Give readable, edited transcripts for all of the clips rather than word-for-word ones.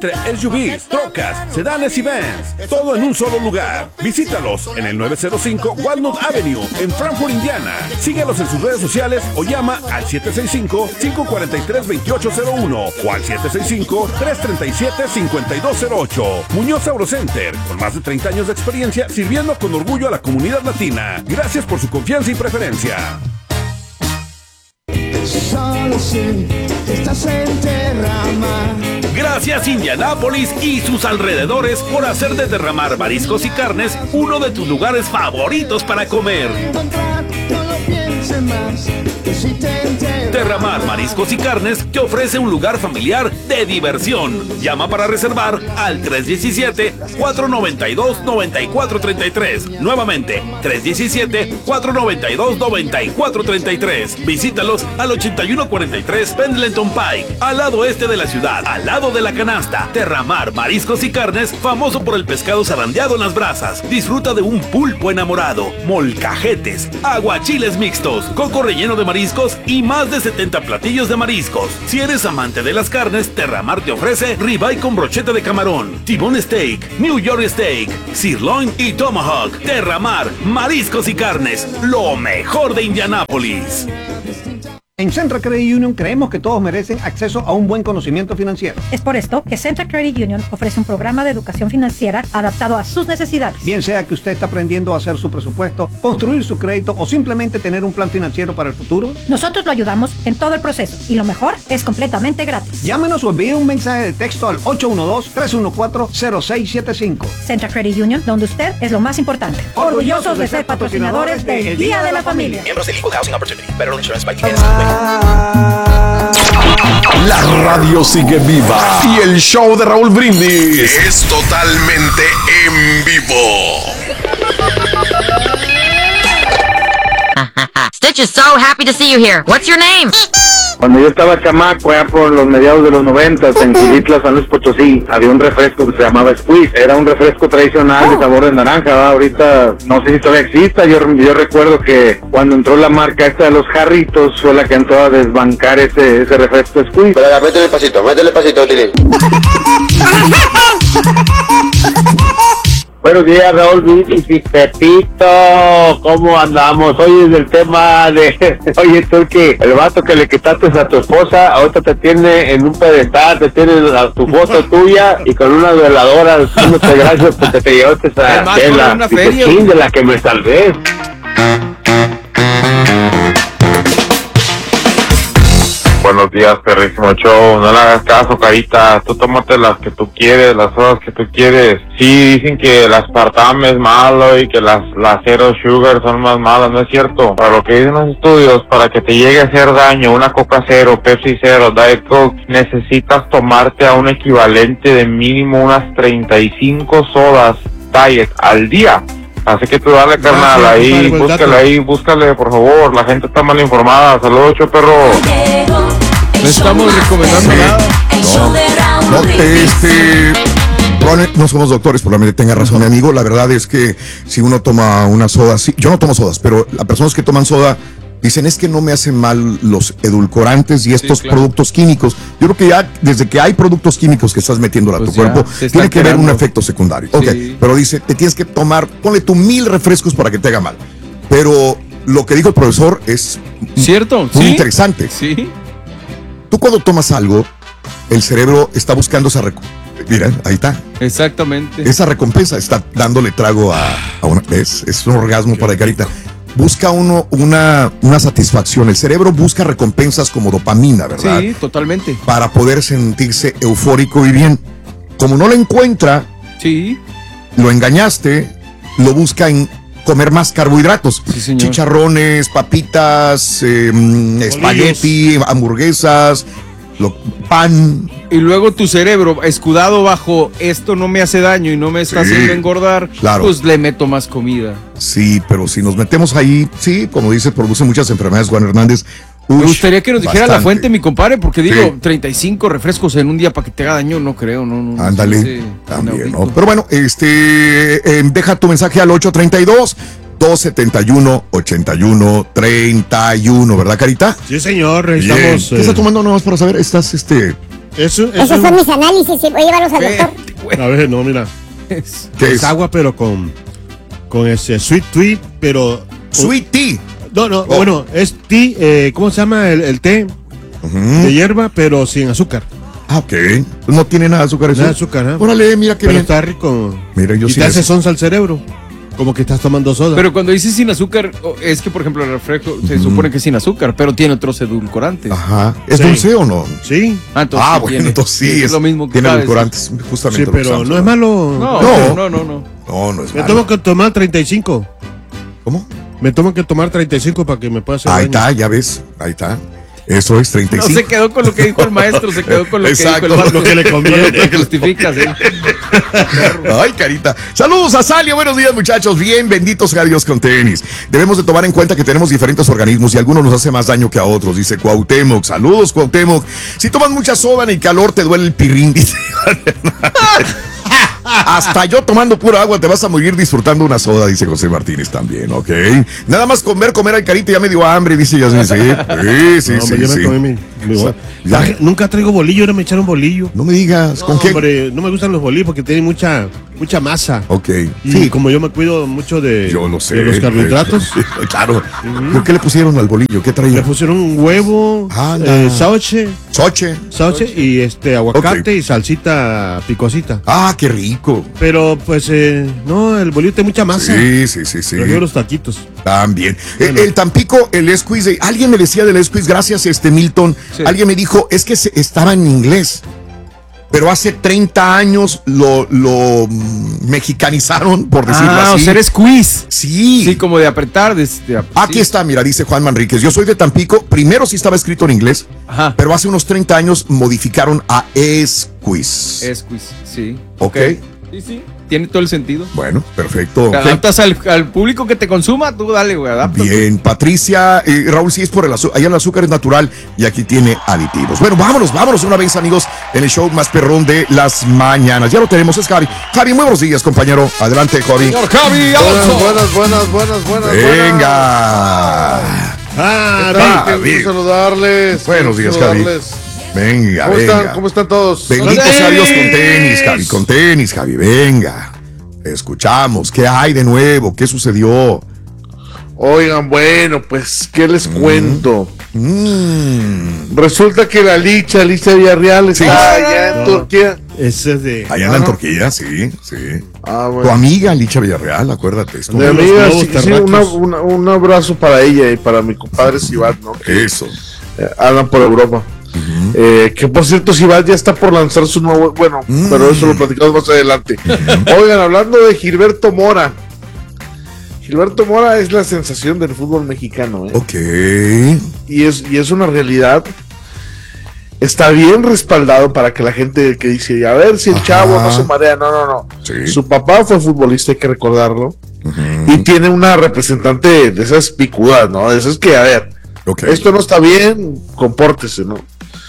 SUVs, trocas, sedanes y vans, todo en un solo lugar. Visítalos en el 905 Walnut Avenue en Frankfort, Indiana. Síguelos en sus redes sociales o llama al 765-543-2801 o al 765-337-5208. Muñoz Eurocenter, con más de 30 años de experiencia sirviendo con orgullo a la comunidad latina. Gracias por su confianza y preferencia. Solo sé que estás en Derramar. Gracias Indianápolis y sus alrededores por hacer de Derramar Mariscos y Carnes uno de tus lugares favoritos para comer. Derramar Mariscos y Carnes te ofrece un lugar familiar de diversión. Llama para reservar al 317-492-9433. Nuevamente, 317-492-9433. Visítalos al 8143 Pendleton Pike, al lado este de la ciudad, al lado de la canasta. Derramar Mariscos y Carnes, famoso por el pescado zarandeado en las brasas. Disfruta de un pulpo enamorado, molcajetes, aguachiles mixtos, coco relleno de mariscos y más de 70 platillos de mariscos. Si eres amante de las carnes, Derramar te ofrece ribeye con brocheta de camarón, T-bone steak, New York steak, sirloin y tomahawk. Derramar Mariscos y Carnes, lo mejor de Indianápolis. En Central Credit Union creemos que todos merecen acceso a un buen conocimiento financiero. Es por esto que Central Credit Union ofrece un programa de educación financiera adaptado a sus necesidades. Bien sea que usted está aprendiendo a hacer su presupuesto, construir su crédito o simplemente tener un plan financiero para el futuro, nosotros lo ayudamos en todo el proceso y lo mejor es completamente gratis. Llámenos o envíe un mensaje de texto al 812-314-0675. Central Credit Union, donde usted es lo más importante. Orgullosos de ser patrocinadores del Día de la Familia. Miembros del Equal Housing Opportunity. Federal Insurance by La radio sigue viva y el show de Raúl Brindis es totalmente en vivo. Stitch is so happy to see you here. What's your name? Cuando yo estaba chamaco, allá por los mediados de los 90, en Xilitla, San Luis Potosí, había un refresco que se llamaba Squeeze. Era un refresco tradicional de sabor de naranja, ¿verdad? Ahorita no sé si todavía exista. Yo recuerdo que cuando entró la marca esta de los jarritos, fue la que entró a desbancar ese refresco Squeeze. Pero métele pasito, Tilín. Buenos días, Raúl Brindis y Pepito, ¿cómo andamos? Hoy es el tema de, oye, tú que el vato que le quitaste a tu esposa, ahorita te tiene en un pedestal, te tiene tu foto tuya y con una veladora dándote gracias porque te llevaste a la de la que me salvé. Buenos días, perrísimo show. No le hagas caso, carita. Tú tómate las que tú quieres, las horas que tú quieres. Sí, dicen que el aspartame es malo y que las Zero Sugar son más malas. No es cierto. Para lo que dicen los estudios, para que te llegue a hacer daño una Coca Cero, Pepsi Cero, Diet Coke, necesitas tomarte a un equivalente de mínimo unas 35 sodas Diet al día. Así que tú dale, carnal, ahí, búscale, por favor. La gente está mal informada. Saludos, perro. No estamos recomendando nada. Probablemente no somos doctores, probablemente tenga razón mi amigo. La verdad es que si uno toma una soda, sí, yo no tomo sodas, pero las personas que toman soda dicen es que no me hacen mal los edulcorantes y estos productos químicos. Yo creo que ya desde que hay productos químicos que estás metiendo a tu cuerpo, tiene que haber un efecto secundario. Sí. Ok, pero dice, te tienes que tomar, ponle tú 1000 refrescos para que te haga mal. Pero lo que dijo el profesor es cierto, muy interesante. Sí. Tú cuando tomas algo, el cerebro está buscando esa mira, ahí está. Exactamente. Esa recompensa está dándole trago a una. ¿Ves? Es un orgasmo para carita. Busca uno una satisfacción. El cerebro busca recompensas como dopamina, ¿verdad? Sí, totalmente. Para poder sentirse eufórico y bien. Como no lo encuentra, lo engañaste, lo busca en comer más carbohidratos. Sí, chicharrones, papitas, espagueti, hamburguesas, pan. Y luego tu cerebro, escudado bajo esto no me hace daño y no me está haciendo engordar, pues le meto más comida. Sí, pero si nos metemos ahí, sí, como dice, produce muchas enfermedades, Juan Hernández. Me gustaría que nos dijera la fuente, mi compadre, porque digo, 35 refrescos en un día para que te haga daño, no creo, no. Ándale, también, ¿no? Pero bueno, deja tu mensaje al 832-271-8131, ¿verdad, Carita? Sí, señor, estamos... ¿Qué estás tomando nomás para saber? ¿Estás, Esos son mis análisis, voy a llevarlos al doctor. A ver, no, mira. Es agua, pero con ese sweet tea, pero... ¿Sweet tea? No, bueno, es tea, ¿cómo se llama el té? De hierba, pero sin azúcar. Ah, ok. No tiene nada de azúcar eso. Nada de azúcar, ¿eh? Órale, mira qué pero bien. Está rico. Mira, yo y sí te hace sonza al cerebro. Como que estás tomando soda. Pero cuando dices sin azúcar, es que, por ejemplo, el refresco se supone que es sin azúcar, pero tiene otros edulcorantes. Ajá. ¿Es dulce o no? Sí. Entonces entonces sí. Es lo mismo que tiene edulcorantes, justamente. Sí, pero no es malo. No, no es malo. Me tengo que tomar 35. ¿Cómo? Me tengo que tomar 35 para que me pueda hacer Ahí daño. está, ya ves. Ahí está. Eso es 35. No se quedó con lo que dijo el maestro, se quedó con lo Exacto. que dijo el lo que le conviene. Te justificas, Ay, carita. Saludos a Salia, buenos días, muchachos. Bien, benditos sea Dios con tenis. Debemos de tomar en cuenta que tenemos diferentes organismos y algunos nos hace más daño que a otros, dice Cuauhtémoc. Saludos, Cuauhtémoc. Si tomas mucha soda en el calor te duele el pirrín, dice. Hasta yo tomando pura agua te vas a morir disfrutando una soda, dice José Martínez también, ¿ok? Nada más comer al carita ya me dio hambre, dice Yasmin. Sí. Nunca traigo bolillo, ahora me echaron bolillo. No me digas, ¿con qué? Hombre, no me gustan los bolillos porque tienen mucha masa. Ok. Y como yo me cuido mucho de los carbohidratos. Claro. ¿Por qué le pusieron al bolillo? ¿Qué traía? Le pusieron un huevo, sauche y aguacate y salsita picosita. Ah, qué rico. Pero pues no, el bolillo tiene mucha masa. Sí. Prefiero los taquitos. También. Bueno. El Tampico, el squeeze. Alguien me decía del squeeze, gracias Milton. Sí. Alguien me dijo, es que estaba en inglés. Pero hace 30 años lo mexicanizaron, por decirlo así. O sea, squeeze. Sí. Sí, como de apretar. Aquí está, mira, dice Juan Manríquez. Yo soy de Tampico. Primero sí estaba escrito en inglés. Ajá. Pero hace unos 30 años modificaron a squeeze. Squeeze, sí. Ok. Sí. Tiene todo el sentido. Bueno, perfecto. Te adaptas al público que te consuma, tú dale, güey, adaptas. Bien, Patricia, Raúl, sí es por el azúcar, allá el azúcar es natural y aquí tiene aditivos. Bueno, vámonos una vez, amigos, en el show más perrón de las mañanas. Ya lo tenemos, es Javi. Javi, muy buenos días, compañero. Adelante, Javi. Señor Javi, buenas. Venga. Qué saludarles. Buenos días, Javi. Venga, ¿Cómo están todos? Bendito sea Dios con tenis, Javi, con tenis, Javi, venga. Escuchamos, ¿qué hay de nuevo? ¿Qué sucedió? Oigan, bueno, pues, ¿qué les cuento? Resulta que la Licha Villarreal está allá en Turquía. Ese es de... Allá en Turquía, sí. Bueno. Tu amiga Licha Villarreal, acuérdate. Mi amiga, sí, un abrazo para ella y para mi compadre Sivat, ¿no? Eso. Andan por Europa. Que por cierto, Sivat ya está por lanzar su nuevo, pero eso lo platicamos más adelante. Oigan, hablando de Gilberto Mora es la sensación del fútbol mexicano, Ok. Y es una realidad. Está bien respaldado para que la gente que dice, a ver si el chavo no se marea. No. Sí. Su papá fue futbolista, hay que recordarlo. Y tiene una representante de esas picudas, ¿no? De esas que, a ver, esto no está bien, compórtese, ¿no?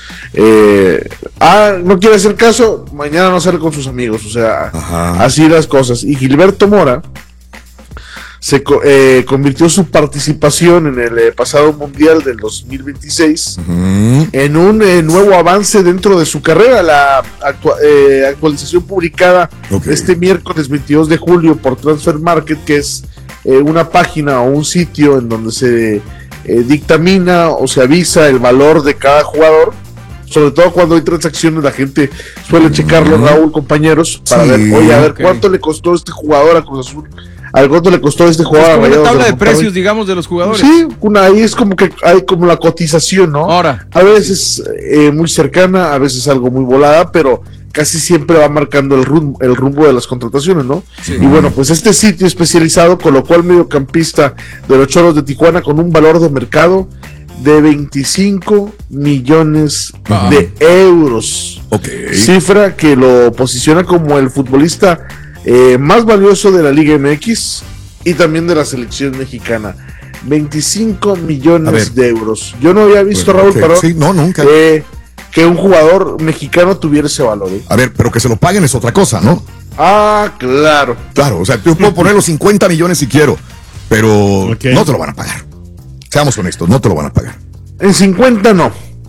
No quiere hacer caso, mañana no sale con sus amigos, o sea, así las cosas. Y Gilberto Mora se convirtió su participación en el pasado mundial del 2026 en un nuevo avance dentro de su carrera. La actualización publicada este miércoles 22 de julio por Transfer Market, que es una página o un sitio en donde se dictamina o se avisa el valor de cada jugador. Sobre todo cuando hay transacciones, la gente suele checarlo, Raúl, compañeros, para ver, oye, a ver, ¿cuánto le costó este jugador a Cruz Azul? ¿A cuánto le costó este jugador a Rayados? Una tabla de precios, digamos, de los jugadores. Sí, ahí es como que hay como la cotización, ¿no? Ahora. A veces muy cercana, a veces algo muy volada, pero casi siempre va marcando el rumbo de las contrataciones, ¿no? Sí. Y bueno, pues este sitio especializado colocó al mediocampista de los Choros de Tijuana con un valor de mercado de 25 millones de euros. Cifra que lo posiciona como el futbolista más valioso de la Liga MX y también de la selección mexicana. 25 millones de euros. Yo no había visto, Raúl, pero no, nunca. Que un jugador mexicano tuviera ese valor. A ver, pero que se lo paguen es otra cosa, ¿no? Claro. Claro, o sea, yo puedo poner los 50 millones si quiero, pero no te lo van a pagar. Seamos honestos, no te lo van a pagar. En 50 no.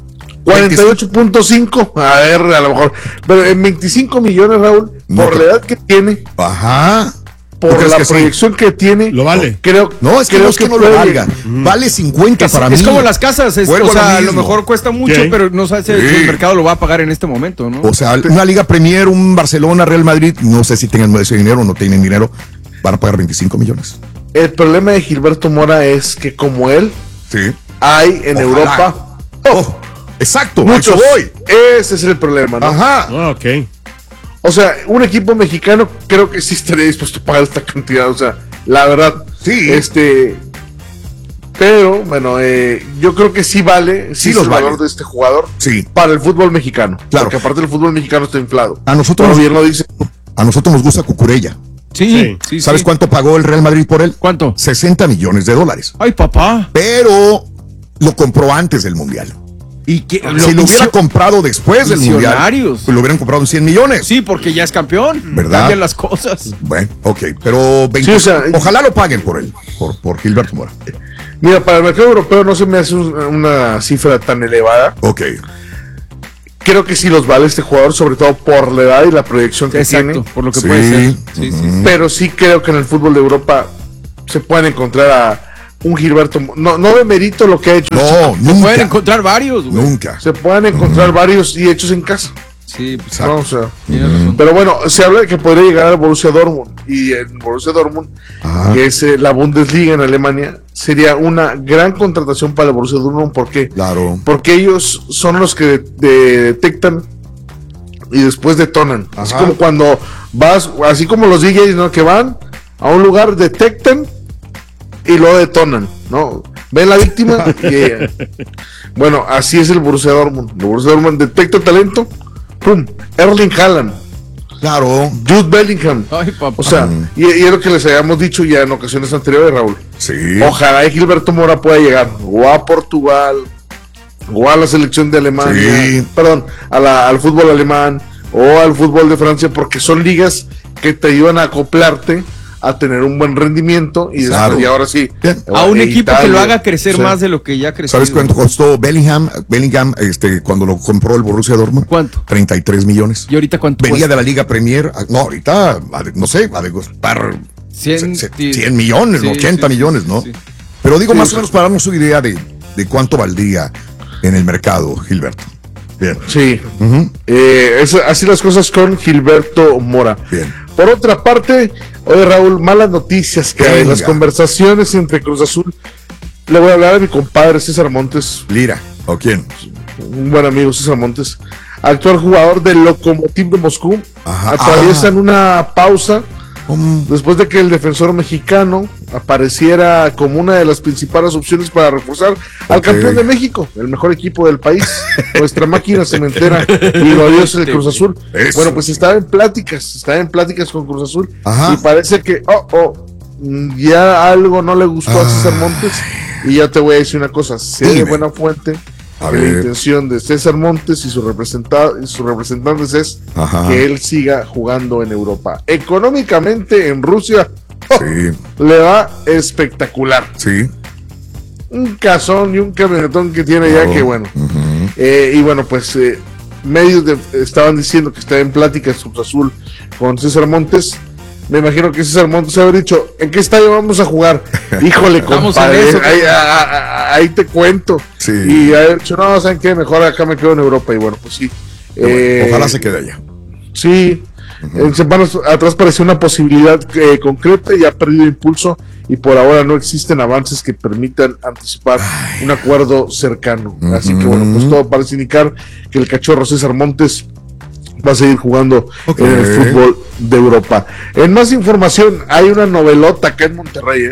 48.5, a ver, a lo mejor, pero en 25 millones, Raúl, por la edad que tiene, por la proyección que tiene, lo vale. Creo que no lo valga. Vale 50 para mí. Es como las casas, o sea, a lo mejor cuesta mucho, pero no sé si el mercado lo va a pagar en este momento, ¿no? O sea, una Liga Premier, un Barcelona, Real Madrid, no sé si tengan ese dinero o no tienen dinero, van a pagar 25 millones. El problema de Gilberto Mora es que como él, hay en Europa... exacto, muchos voy. Ese es el problema, ¿no? Ok. O sea, un equipo mexicano creo que sí estaría dispuesto a pagar esta cantidad, o sea, la verdad. Sí. Pero, bueno, yo creo que sí vale, los valor de este jugador para el fútbol mexicano. Claro. Porque aparte el fútbol mexicano está inflado. A nosotros nos gusta Cucurella. Sí. ¿Sabes cuánto pagó el Real Madrid por él? ¿Cuánto? $60 millones. Ay, papá. Pero lo compró antes del Mundial. Y que si lo hubiera comprado después del Mundial, pues lo hubieran comprado en 100 millones. Sí, porque ya es campeón. ¿Verdad? Cambian las cosas. Bueno, ok, pero ojalá lo paguen por él, por Gilberto Mora. Mira, para el mercado europeo no se me hace una cifra tan elevada. Ok. Creo que sí los vale este jugador, sobre todo por la edad y la proyección que tiene. Por lo que puede ser. Sí. Pero sí creo que en el fútbol de Europa se pueden encontrar a un Gilberto, no de mérito lo que ha hecho. No, nunca. Se pueden encontrar varios, güey. Nunca. Se pueden encontrar varios y hechos en casa. Sí, pues, no, o sea, pero bueno, se habla de que podría llegar al Borussia Dortmund. Y en Borussia Dortmund, que es la Bundesliga en Alemania, sería una gran contratación para el Borussia Dortmund. ¿Por qué? Claro. Porque ellos son los que detectan y después detonan. Así como cuando vas, así como los DJs, ¿no? Que van a un lugar, detectan y lo detonan, ¿no? Ven la víctima y bueno, así es el Borussia Dortmund. El Borussia Dortmund detecta talento, ¡pum! Erling Haaland. Claro. Jude Bellingham. Ay, papá. O sea, y es lo que les habíamos dicho ya en ocasiones anteriores, Raúl. Sí. Ojalá Gilberto Mora pueda llegar o a Portugal o a la selección de Alemania, perdón, al fútbol alemán o al fútbol de Francia, porque son ligas que te ayudan a acoplarte a tener un buen rendimiento y, y ahora sí a un equipo que lo haga crecer más de lo que ya creció. ¿Sabes cuánto costó Bellingham cuando lo compró el Borussia Dortmund? ¿Cuánto? 33 millones. ¿Y ahorita cuánto venía de la Liga Premier? No, ahorita no sé, va a costar 100 millones, 80 millones, ¿no? Sí. Pero digo más o menos para darnos una idea de cuánto valdría en el mercado, Gilberto. Bien. Sí. Así las cosas con Gilberto Mora. Bien. Por otra parte, oye Raúl, malas noticias que hay en las conversaciones entre Cruz Azul. Le voy a hablar a mi compadre César Montes. Lira, ¿o quién? Un buen amigo, César Montes, actual jugador del Lokomotiv de Moscú. Atraviesan una pausa después de que el defensor mexicano apareciera como una de las principales opciones para reforzar al campeón de México, el mejor equipo del país, nuestra máquina cementera y gloriosa del Cruz Azul. Bueno, pues estaba en pláticas con Cruz Azul y parece que ya algo no le gustó a César Montes. Y ya te voy a decir una cosa, sé de buena fuente que la intención de César Montes y sus representantes es que él siga jugando en Europa. Económicamente en Rusia le va espectacular. Sí. Un casón y un camionetón que tiene ya que bueno. Y bueno, pues medios estaban diciendo que está en pláticas Cruz Azul con César Montes. Me imagino que César Montes haber dicho, ¿en qué estadio vamos a jugar? Híjole, compadre, ahí te cuento. Sí. Y haber dicho, no, ¿saben qué? Mejor acá me quedo en Europa. Y bueno, pues sí. Ojalá se quede allá. Sí. En semanas atrás parecía una posibilidad concreta y ha perdido impulso. Y por ahora no existen avances que permitan anticipar un acuerdo cercano. Así que bueno, pues todo parece indicar que el cachorro César Montes va a seguir jugando en el fútbol de Europa. En más información, hay una novelota acá en Monterrey.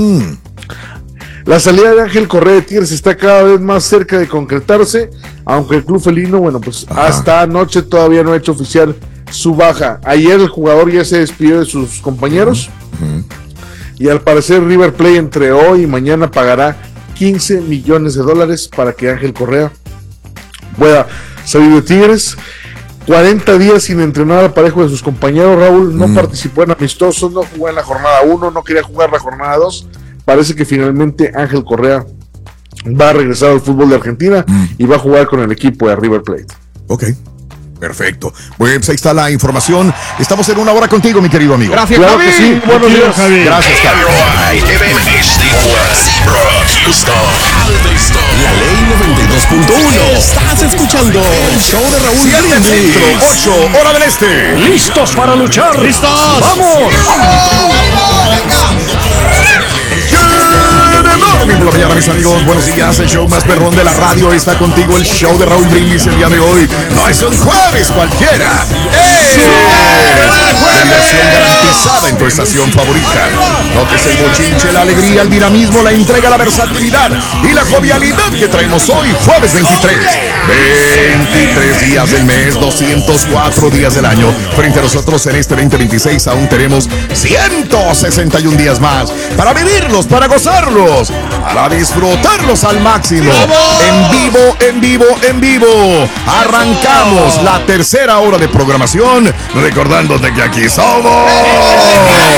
La salida de Ángel Correa de Tigres está cada vez más cerca de concretarse, aunque el club felino, bueno, pues hasta anoche todavía no ha hecho oficial su baja. Ayer el jugador ya se despidió de sus compañeros y al parecer River Plate entre hoy y mañana pagará $15 millones para que Ángel Correa pueda salir de Tigres. 40 días sin entrenar al parejo de sus compañeros. Raúl no participó en amistosos, no jugó en la jornada 1, no quería jugar la jornada 2. Parece que finalmente Ángel Correa va a regresar al fútbol de Argentina y va a jugar con el equipo de River Plate. Ok. Perfecto. Pues ahí está la información. Estamos en una hora contigo, mi querido amigo. Gracias, claro Javi. Que sí. Buenos días, Javi. Gracias, Javi. La ley 92.1. Estás escuchando el show de Raúl Centro, 8, hora del este. ¿Listos para luchar? ¡Listos! ¡Vamos! Por la mañana, mis amigos, buenos días. El show más perrón de la radio está contigo. El show de Raúl Brindis el día de hoy. No es un jueves cualquiera. Diversión garantizada en tu estación favorita. Notes el bochinche, la alegría, el dinamismo, la entrega, la versatilidad y la jovialidad que traemos hoy, jueves 23. 23 días del mes, 204 días del año. Frente a nosotros en este 2026 aún tenemos 161 días más para vivirlos, para gozarlos, para disfrutarlos al máximo. En vivo, en vivo, en vivo. Arrancamos la tercera hora de programación, recordándote que aquí somos